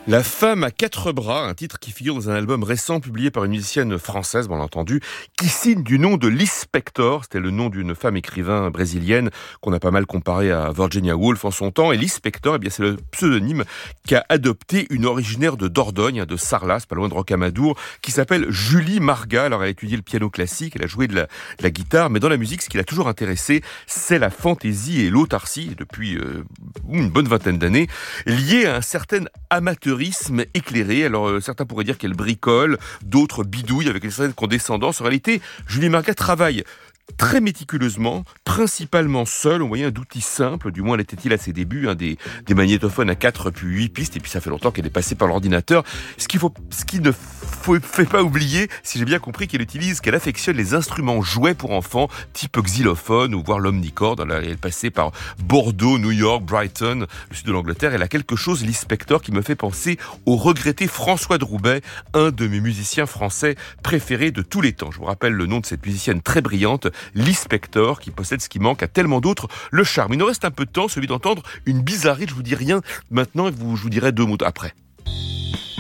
La femme à quatre bras, un titre qui figure dans un album récent publié par une musicienne française, bien entendu, qui signe du nom de Liz Spector. C'était le nom d'une femme écrivain brésilienne qu'on a pas mal comparé à Virginia Woolf en son temps. Et Liz Spector, eh bien, c'est le pseudonyme qu'a adopté une originaire de Dordogne, de Sarlat, pas loin de Rocamadour, qui s'appelle Julie Marga. Alors, elle a étudié le piano classique, elle a joué de la guitare, mais dans la musique, ce qui l'a toujours intéressé, c'est la fantaisie et l'autarcie depuis une bonne vingtaine d'années, liée à un certain amateurisme éclairé. Alors certains pourraient dire qu'elle bricole, d'autres bidouillent avec une certaine condescendance. En réalité, Julie Marga travaille très méticuleusement, principalement seule, au moyen d'outils simples, du moins l'était-il à ses débuts, des magnétophones à 4 puis 8 pistes, et puis ça fait longtemps qu'elle est passée par l'ordinateur. Ce qui ne fait pas oublier, si j'ai bien compris, qu'elle affectionne les instruments jouets pour enfants, type xylophone ou voire l'omnicorde. Elle est passée par Bordeaux, New York, Brighton, le sud de l'Angleterre. Elle a quelque chose, Liz Spector, qui me fait penser au regretté François de Roubaix, un de mes musiciens français préférés de tous les temps. Je vous rappelle le nom de cette musicienne très brillante, Liz Spector, qui possède ce qui manque à tellement d'autres, le charme. Il nous reste un peu de temps, celui d'entendre une bizarrerie. Je vous dis rien maintenant et je vous dirai deux mots après.